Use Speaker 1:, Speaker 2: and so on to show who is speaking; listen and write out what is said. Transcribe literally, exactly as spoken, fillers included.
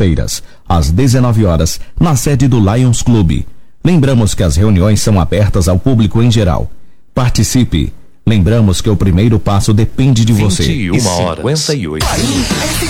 Speaker 1: segundas-feiras, às dezenove horas, na sede do Lions Clube. Lembramos que as reuniões são abertas ao público em geral. Participe. Lembramos que o primeiro passo depende de você.
Speaker 2: vinte e uma horas. cinquenta e oito.